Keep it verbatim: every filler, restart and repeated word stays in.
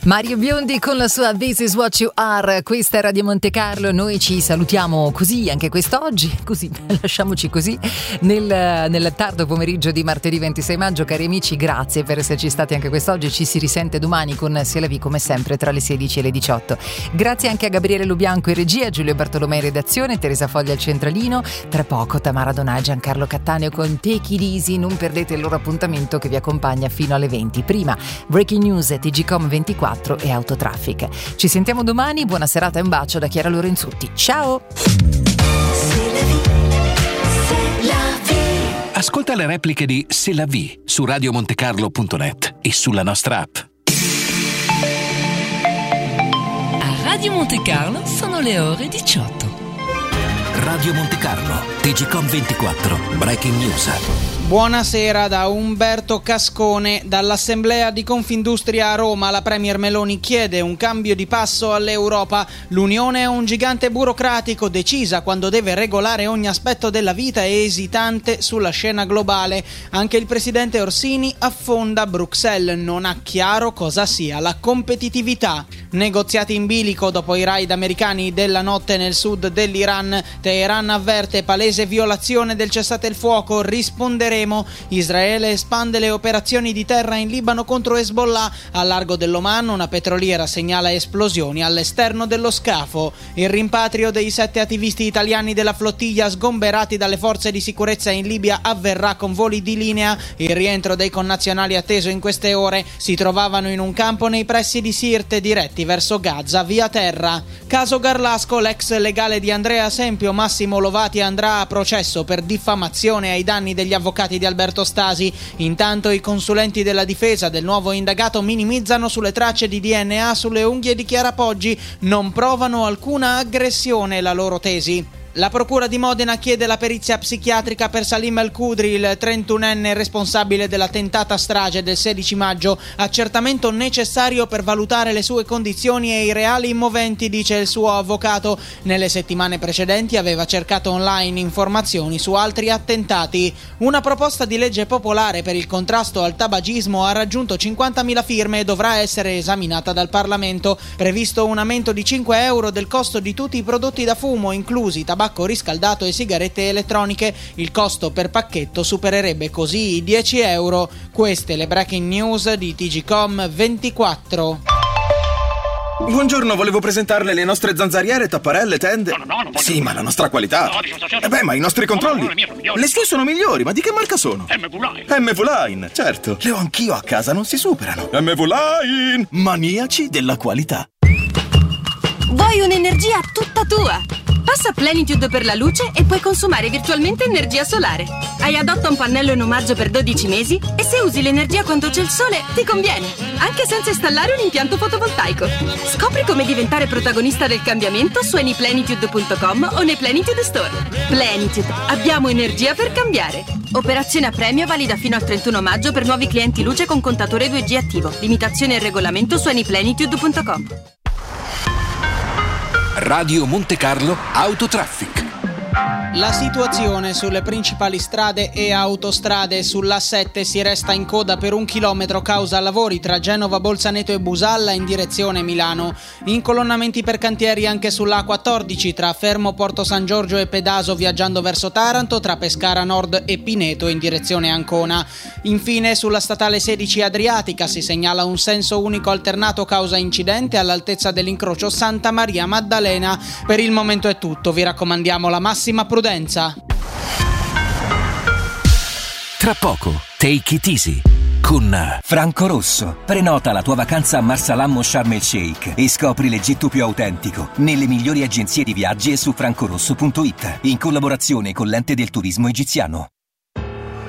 Mario Biondi con la sua This is what you are. Questa è Radio Monte Carlo. Noi ci salutiamo così anche quest'oggi, così lasciamoci così nel, nel tardo pomeriggio di martedì ventisei maggio. Cari amici, grazie per esserci stati anche quest'oggi. Ci si risente domani con C'est la vie, come sempre tra le sedici e le diciotto. Grazie anche a Gabriele Lubianco in regia, Giulio Bartolomei in redazione, Teresa Foglia al centralino. Tra poco Tamara Donà e Giancarlo Cattaneo con Take It Easy. Non perdete il loro appuntamento che vi accompagna fino alle venti. Prima Breaking News, T G Com ventiquattro e Autotraffic. Ci sentiamo domani, buona serata e un bacio da Chiara Lorenzutti. Ciao! Ascolta le repliche di C'est la vie su radio montecarlo punto net e sulla nostra app. A Radio Monte Carlo sono le ore diciotto. Radio Monte Carlo, T G Com ventiquattro, Breaking News. Buonasera da Umberto Cascone. Dall'Assemblea di Confindustria a Roma la Premier Meloni chiede un cambio di passo all'Europa. L'Unione è un gigante burocratico, decisa quando deve regolare ogni aspetto della vita e esitante sulla scena globale. Anche il presidente Orsini affonda. Bruxelles non ha chiaro cosa sia la competitività. Negoziati in bilico dopo i raid americani della notte nel sud dell'Iran. Teheran avverte palese violazione del cessate il fuoco. Risponderemo. Israele espande le operazioni di terra in Libano contro Hezbollah. Al largo dell'Oman una petroliera segnala esplosioni all'esterno dello scafo. Il rimpatrio dei sette attivisti italiani della flottiglia sgomberati dalle forze di sicurezza in Libia avverrà con voli di linea. Il rientro dei connazionali atteso in queste ore. Si trovavano in un campo nei pressi di Sirte diretti verso Gaza via terra. Caso Garlasco, l'ex legale di Andrea Sempio Massimo Lovati andrà a processo per diffamazione ai danni degli avvocati di Alberto Stasi. Intanto i consulenti della difesa del nuovo indagato minimizzano sulle tracce di D N A sulle unghie di Chiara Poggi, non provano alcuna aggressione la loro tesi. La procura di Modena chiede la perizia psichiatrica per Salim El-Kudri, il trentunenne responsabile della tentata strage del sedici maggio, accertamento necessario per valutare le sue condizioni e i reali moventi, dice il suo avvocato. Nelle settimane precedenti aveva cercato online informazioni su altri attentati. Una proposta di legge popolare per il contrasto al tabagismo ha raggiunto cinquantamila firme e dovrà essere esaminata dal Parlamento. Previsto un aumento di cinque euro del costo di tutti i prodotti da fumo, inclusi tabacco riscaldato e sigarette elettroniche. Il costo per pacchetto supererebbe così i dieci euro. Queste le breaking news di T G Com ventiquattro. Buongiorno, volevo presentarle le nostre zanzariere, tapparelle, tende. No, no, no, non voglio. Sì, ma la nostra qualità. No, dico, certo. Eh beh, ma i nostri controlli. No, no, le mie sono migliori. Le sue sono migliori, ma di che marca sono? M V Line. M V Line, certo. Le ho anch'io a casa, non si superano. M V Line, maniaci della qualità. Vuoi un'energia tutta tua? Passa a Plenitude per la luce e puoi consumare virtualmente energia solare. Hai adotta un pannello in omaggio per dodici mesi e se usi l'energia quando c'è il sole ti conviene, anche senza installare un impianto fotovoltaico. Scopri come diventare protagonista del cambiamento su anyplenitude punto com o nei Plenitude Store. Plenitude, abbiamo energia per cambiare. Operazione a premio valida fino al trentuno maggio per nuovi clienti luce con contatore due G attivo. Limitazione e regolamento su anyplenitude punto com. Radio Monte Carlo Autotraffic. La situazione sulle principali strade e autostrade. Sull'A sette si resta in coda per un chilometro causa lavori tra Genova, Bolzaneto e Busalla in direzione Milano. Incolonnamenti per cantieri anche sull'A quattordici tra Fermo Porto San Giorgio e Pedaso viaggiando verso Taranto, tra Pescara Nord e Pineto in direzione Ancona. Infine sulla statale sedici Adriatica si segnala un senso unico alternato causa incidente all'altezza dell'incrocio Santa Maria Maddalena. Per il momento è tutto, vi raccomandiamo la massima prudenza. Tra poco, Take It Easy con Franco Rosso. Prenota la tua vacanza a Marsalam Sharm el Sheikh e scopri l'Egitto più autentico nelle migliori agenzie di viaggi e su francorosso punto it in collaborazione con l'Ente del Turismo Egiziano.